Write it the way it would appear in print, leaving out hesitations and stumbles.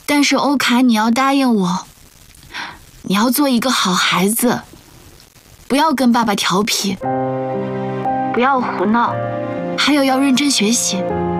但是欧卡，你要答应我，你要做一个好孩子，不要跟爸爸调皮，不要胡闹，还有要认真学习。